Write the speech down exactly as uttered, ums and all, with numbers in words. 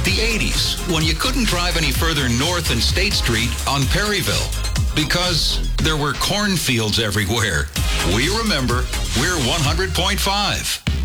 The eighties, when you couldn't drive any further north than State Street on Perryville because there were cornfields everywhere. We remember. We're one hundred point five.